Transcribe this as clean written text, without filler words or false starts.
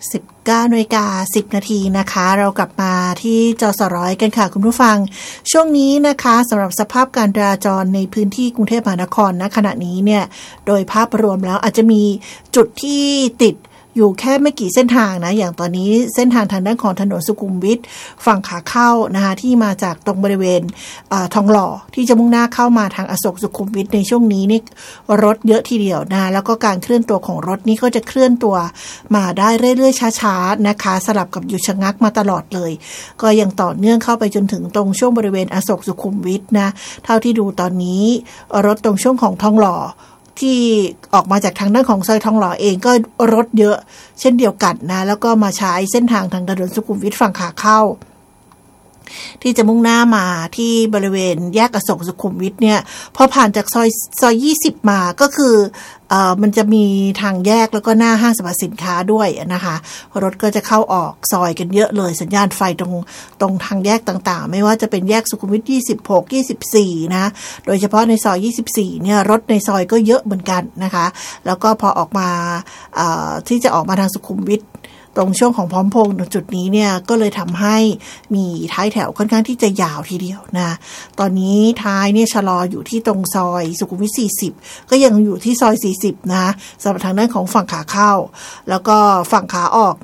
19:10 นาทีนะคะเรากลับมาที่จสร้อยกันค่ะคุณผู้ฟังช่วงนี้นะคะสำหรับสภาพการจราจรในพื้นที่กรุงเทพมหานครณขณะนี้เนี่ยโดยภาพรวมแล้วอาจจะมีจุดที่ติดอยู่แค่ไม่กี่เส้นทางนะอย่างตอนนี้เส้นทางทางด้านของถนนสุขุมวิทฝั่งขาเข้านะคะที่มาจากตรงบริเวณทองหล่อที่จะมุ่งหน้าเข้ามาทางอโศกสุขุมวิทในช่วงนี้นี่รถเยอะทีเดียวนะแล้วก็การเคลื่อนตัวของรถนี่ก็จะเคลื่อนตัวมาได้เรื่อยๆช้าๆนะคะสลับกับหยุดชะงักมาตลอดเลยก็ยังต่อเนื่องเข้าไปจนถึงตรงช่วงบริเวณอโศกสุขุมวิทนะเท่าที่ดูตอนนี้รถตรงช่วงของทองหล่อที่ออกมาจากทางด้านของซอยทองหล่อเองก็รถเยอะเช่นเดียวกันนะแล้วก็มาใช้เส้นทางทางถนนสุขุมวิทฝั่งขาเข้าที่จะมุ่งหน้ามาที่บริเวณแยกอโศกสุขุมวิทเนี่ยพอผ่านจากซอย20มาก็คือมันจะมีทางแยกแล้วก็หน้าห้างสรรพสินค้าด้วยนะคะรถก็จะเข้าออกซอยกันเยอะเลยสัญญาณไฟตรงทางแยกต่างๆไม่ว่าจะเป็นแยกสุขุมวิท26 24นะโดยเฉพาะในซอย24เนี่ยรถในซอยก็เยอะเหมือนกันนะคะแล้วก็พอออกมาที่จะออกมาทางสุขุมวิทตรงช่วงของพร้อมพงษ์จุดนี้เนี่ยก็เลยทำให้มีท้ายแถวค่อนข้างที่จะยาวทีเดียวนะตอนนี้ท้ายเนี่ยชะลออยู่ที่ตรงซอยสุขุมวิท40ก็ยังอยู่ที่ซอย40นะสำหรับทางด้านของฝั่งขาเข้าแล้วก็ฝั่งขาออก